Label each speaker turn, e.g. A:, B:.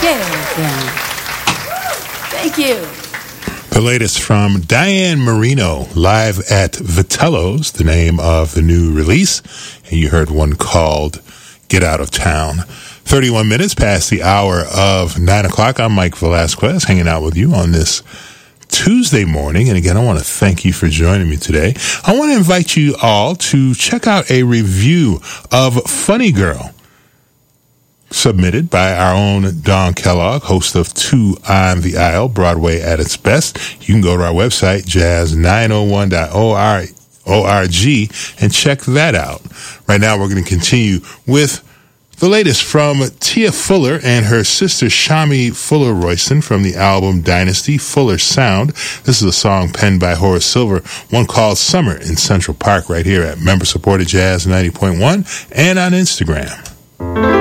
A: Yeah. Thank you.
B: The latest from Diane Marino, live at Vitello's, the name of the new release. And you heard one called Get Out of Town. 31 minutes past the hour of 9 o'clock. I'm Mike Velasquez, hanging out with you on this Tuesday morning. And again, I want to thank you for joining me today. I want to invite you all to check out a review of Funny Girl, submitted by our own Dawn Kellogg, host of Two on the Aisle, Broadway at its best. You can go to our website, jazz901.org, and check that out. Right now, we're going to continue with the latest from Tia Fuller and her sister Shami Fuller Royston from the album Dynasty, Fuller Sound. This is a song penned by Horace Silver, one called Summer in Central Park, right here at member-supported Jazz 90.1 and on Instagram.